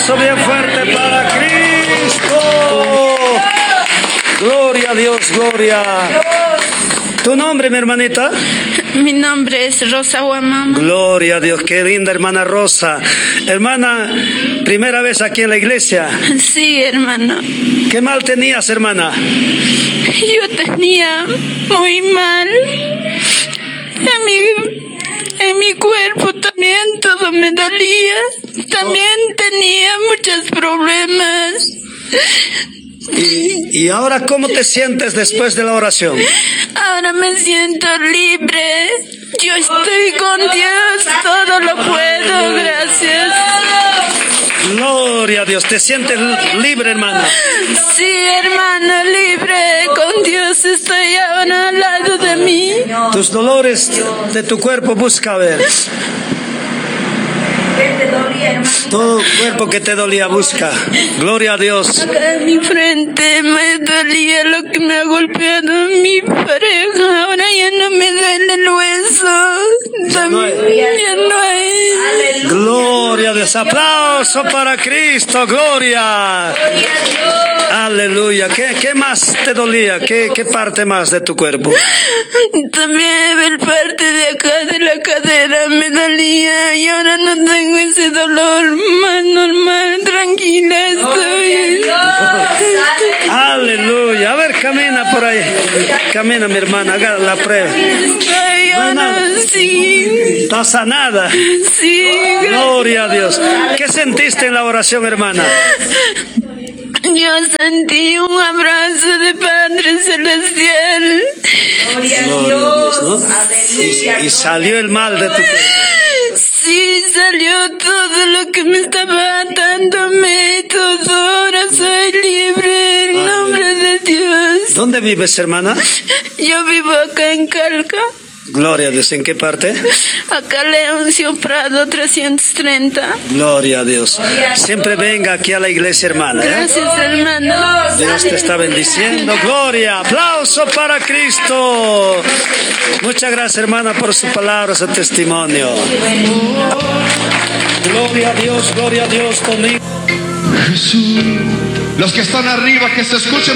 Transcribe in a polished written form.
aplauso bien fuerte para Cristo. Gloria a Dios, gloria. ¿Tu nombre, mi hermanita? Mi nombre es Rosa Guamama. Gloria a Dios, qué linda hermana Rosa. Hermana, primera vez aquí en la iglesia. Sí, hermano. ¿Qué mal tenías, hermana? Yo tenía muy mal. En mi cuerpo también todo me dolía. También tenía muchos problemas. ¿Y ahora cómo te sientes después de la oración? Ahora me siento libre. Yo estoy con Dios, todo lo puedo, gracias. Gloria a Dios, ¿te sientes libre, hermana? Sí, hermano, libre. Con Dios estoy ahora al lado de mí. Tus dolores de tu cuerpo busca ver. Todo cuerpo que te dolía busca. Gloria a Dios. Acá en mi frente me dolía lo que me ha golpeado mi pareja. Ahora ya no me duele el hueso. Ya no hay. Gloria a Dios. Aplauso para Cristo. Gloria. Aleluya. ¿Qué más te dolía? ¿Qué parte más de tu cuerpo? También el parte de acá de la cadera me dolía y ahora no tengo ese dolor, más normal, tranquila estoy. Aleluya. A ver, camina por ahí. Camina, mi hermana, haga la prueba. Estoy ahora, sí. ¿Estás sanada? Sí. Gloria a Dios. ¿Qué sentiste en la oración, hermana? Yo sentí un abrazo de Padre Celestial. Gloria a Dios, ¿no? Y salió el mal de tu cuerpo. Sí, salió todo lo que me estaba atándome, todo, ahora soy libre en nombre de Dios. ¿Dónde vives, hermana? Yo vivo acá en Calca. Gloria a Dios, ¿en qué parte? Acá Leoncio Prado 330. Gloria a Dios. Siempre venga aquí a la iglesia, hermana. Gracias, hermano. Dios te está bendiciendo. Gloria. Aplauso para Cristo. Muchas gracias, hermana, por su palabra, su testimonio. Gloria a Dios, gloria a Dios conmigo. Jesús. Los que están arriba, que se escuchen.